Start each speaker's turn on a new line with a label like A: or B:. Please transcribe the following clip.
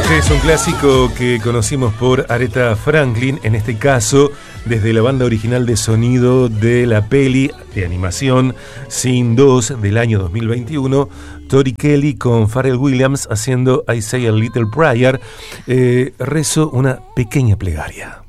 A: Este es un clásico que conocimos por Aretha Franklin, en este caso desde la banda original de sonido de la peli de animación Sin 2 del año 2021, Tori Kelly con Pharrell Williams haciendo I Say a Little Prayer, rezo una pequeña plegaria.